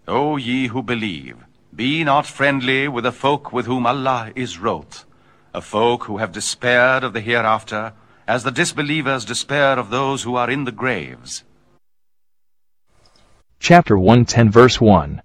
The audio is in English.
O ye who believe, be not friendly with the folk with whom Allah is wroth, a folk who have despaired of the hereafter, as the disbelievers despair of those who are in the graves. Chapter 110 verse 1.